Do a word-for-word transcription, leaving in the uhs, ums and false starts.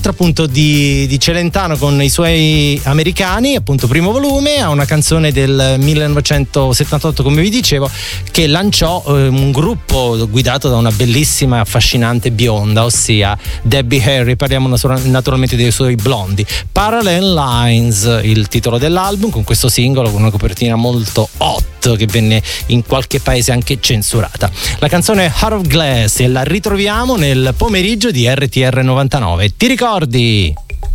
appunto di, di Celentano con i suoi Americani, appunto primo volume, a una canzone del millenovecentosettantotto, come vi dicevo, che lanciò eh, un gruppo guidato da una bellissima e affascinante bionda, ossia Debbie Harry. Parliamo naturalmente dei suoi blondi. Parallel Lines, il titolo dell'album, con questo singolo con una copertina molto hot che venne in qualche paese anche censurata. La canzone Heart of Glass, e la ritroviamo nel pomeriggio di R T R novantanove. Ti ricordi?